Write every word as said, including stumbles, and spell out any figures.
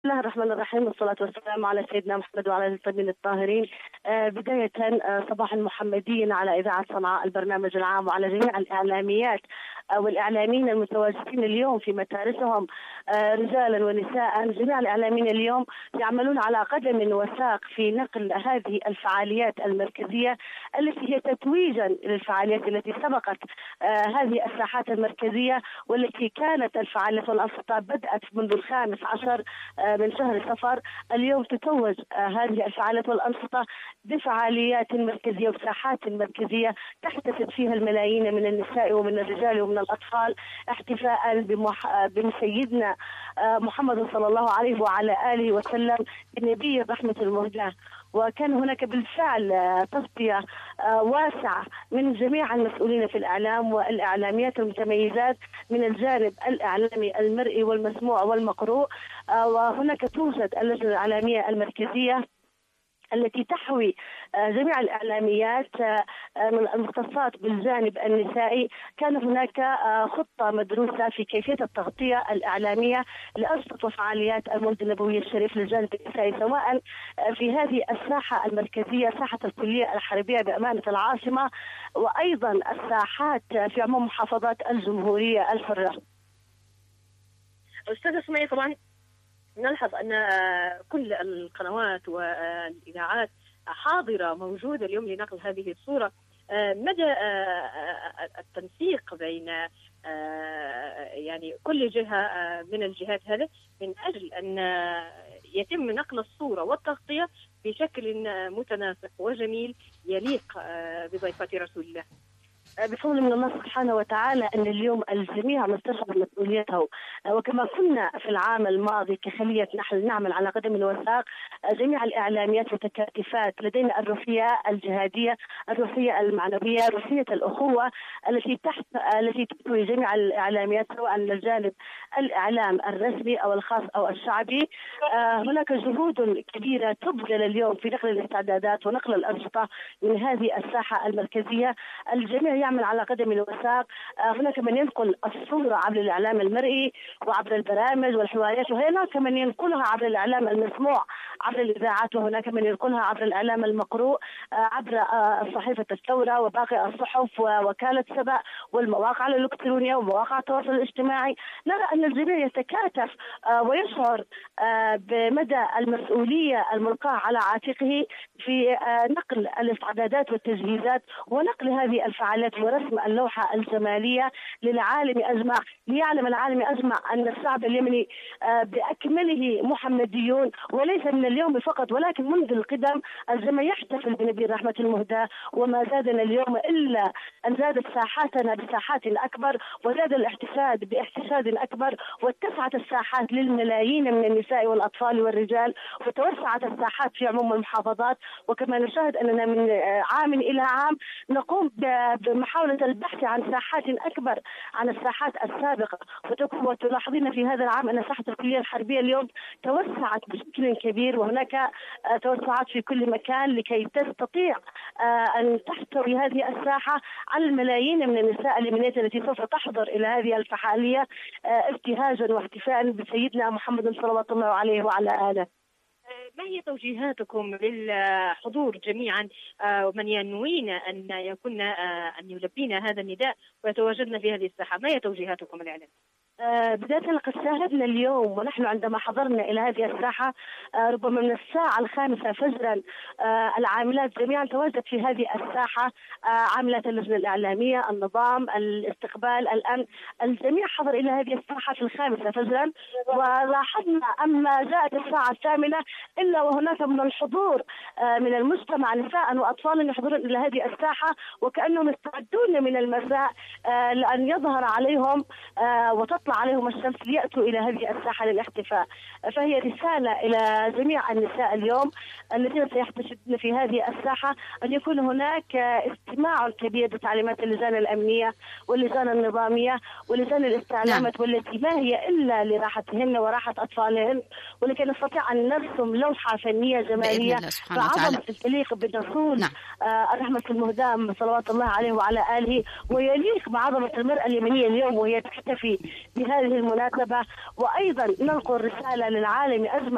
بسم الله الرحمن الرحيم، والصلاة والسلام على سيدنا محمد وعلى آله الطيبين الطاهرين. آه بداية آه صباح المحمدين على إذاعة صنعاء البرنامج العام، وعلى جميع الإعلاميات آه والإعلاميين المتواجدين اليوم في مدارسهم آه رجالا ونساء. جميع الإعلاميين اليوم يعملون على قدم وساق في نقل هذه الفعاليات المركزية التي هي تتويجا للفعاليات التي سبقت آه هذه الساحات المركزية، والتي كانت الفعاليات والأنشطة بدأت منذ الخامس عشر آه من شهر صفر. اليوم تتوج هذه الفعاليات والأنشطة بفعاليات مركزية وساحات مركزية تحتفل فيها الملايين من النساء ومن الرجال ومن الأطفال، احتفاء بسيدنا محمد صلى الله عليه وعلى آله وسلم بنبي الرحمة المهداة. وكان هناك بالفعل تغطية واسعة من جميع المسؤولين في الإعلام والإعلاميات المتميزات من الجانب الإعلامي المرئي والمسموع والمقروء. وهناك توجد اللجنة الإعلامية المركزية التي تحوي جميع الإعلاميات المختصات بالجانب النسائي. كان هناك خطة مدروسة في كيفية التغطية الإعلامية لأنشطة وفعاليات المولد النبوي الشريف للجانب النسائي، سواء في هذه الساحة المركزية ساحة الكلية الحربية بأمانة العاصمة، وأيضا الساحات في عموم محافظات الجمهورية الحرة. أستاذة سمية، طبعا نلحظ أن كل القنوات والإذاعات حاضرة موجودة اليوم لنقل هذه الصورة. مدى التنسيق بين يعني كل جهة من الجهات هذه من أجل أن يتم نقل الصورة والتغطية بشكل متناسق وجميل يليق بضيفة رسول الله؟ بفضل من الله سبحانه وتعالى أن اليوم الجميع مستشعر مسؤوليته، وكما كنا في العام الماضي كخلية نحل نعمل على قدم وساق جميع الإعلاميات متكاتفات. لدينا الروحية الجهادية، الروحية المعنوية، روحية الأخوة التي تحت التي تحتوي جميع الإعلاميات سواء من الجانب الإعلام الرسمي أو الخاص أو الشعبي. هناك جهود كبيرة تبذل اليوم في نقل الاستعدادات ونقل الأنشطة من هذه الساحة المركزية. الجميع يعمل على قدم وساق. هناك من ينقل الصورة عبر الإعلام المرئي وعبر البرامج والحوارات، وهناك من ينقلها عبر الإعلام المسموع عبر الإذاعات، وهناك من ينقلها عبر الإعلام المقروء عبر صحيفة الثورة وباقي الصحف ووكالة سبأ والمواقع الإلكترونية ومواقع التواصل الاجتماعي. نرى أن الجميع يتكاتف ويشعر بمدى المسؤولية الملقاة على عاتقه في نقل الاستعدادات والتجهيزات ونقل هذه الفعاليات ورسم اللوحة الجمالية للعالم أجمع، ليعلم العالم أجمع أن الشعب اليمني بأكمله محمديون، وليس من اليوم فقط ولكن منذ القدم. الجميع يحتفل بنبي الرحمة المهداة، وما زادنا اليوم إلا أن زادت ساحاتنا بساحات أكبر، وزاد الاحتفال باحتشاد أكبر، واتسعت الساحات للملايين من النساء والأطفال والرجال، وتوسعت الساحات في عموم المحافظات. وكما نشاهد أننا من عام إلى عام نقوم بمحاولة البحث عن ساحات أكبر عن الساحات السابقة. وتلاحظين في هذا العام أن ساحة الكلية الحربية اليوم توسعت بشكل كبير، وهناك توسعات في كل مكان لكي تستطيع أن تحتوي هذه الساحة على الملايين من النساء اليمنيات التي سوف تحضر إلى هذه الفعالية ابتهاجا واحتفاء بسيدنا محمد صلوات الله عليه وعلى آله. ما هي توجيهاتكم للحضور جميعا ومن ينوين أن يكون أن يلبين هذا النداء ويتواجدن في هذه الساحة؟ ما هي توجيهاتكم الإعلام؟ بداية لقد شاهدنا اليوم ونحن عندما حضرنا إلى هذه الساحة ربما من الساعة الخامسة فجرا العاملات جميعا تواجدت في هذه الساحة، عاملات اللجنة الإعلامية، النظام، الاستقبال، الأمن، الجميع حضر إلى هذه الساحة في الخامسة فجرا. ولاحظنا أما جاءت الساعة الثامنة إلا وهناك من الحضور من المجتمع نساء وأطفال يحضرون إلى هذه الساحة وكأنهم يستعدون من المساء لأن يظهر عليهم وتطلع عليهم الشمس ليأتوا إلى هذه الساحة للاحتفاء. فهي رسالة إلى جميع النساء اليوم الذين سيحتشدن في هذه الساحة أن يكون هناك استماع كبير لتعليمات اللجان الأمنية واللجان النظامية ولجان الاستعلامات، والتي ما هي إلا لراحتهن وراحة أطفالهن، ولكي نستطيع أن نرسم لوحة فنية جمالية فعظمة تليق بالرسول نعم. آه الرحمة المهداة صلوات الله عليه وعلى آله، ويليق بعظمة المرأة اليمنية اليوم وهي تحتفي بهذه المناسبة. وأيضا ننقل رسالة للعالم أجمع